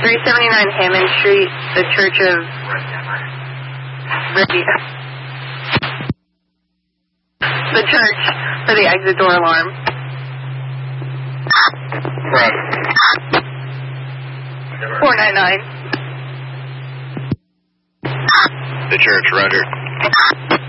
379 Hammond Street, the Church of the church for the exit door alarm. Roger. 499. The church, roger.